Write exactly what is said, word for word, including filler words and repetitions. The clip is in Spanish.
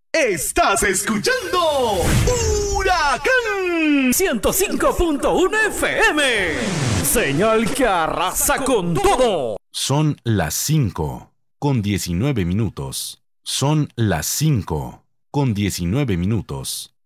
Estás escuchando Huracán ciento cinco punto uno F M. Señal que arrasa con todo. Son las cinco con diecinueve minutos. Son las cinco con diecinueve minutos.